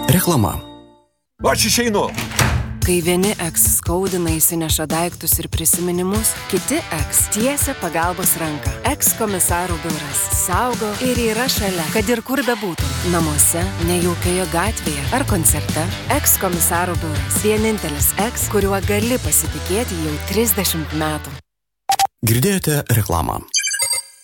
Reklama. Aš išeinu. Kai vieni eks skaudina įsineša daiktus ir prisiminimus, kiti eks tiesia pagalbos ranką. Eks komisarų biuras saugo ir yra šalia, kad ir kur bebūtum. Namuose, nejaukioje gatvėje ar koncerte. Eks komisarų biuras. Vienintelis eks, kuriuo gali pasitikėti jau 30 metų. Girdėjote reklamą.